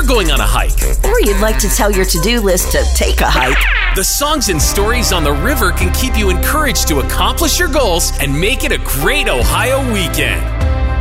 going on a hike. Or you'd like to tell your to-do list to take a hike. The songs and stories on the river can keep you encouraged to accomplish your goals and make it a great Ohio weekend.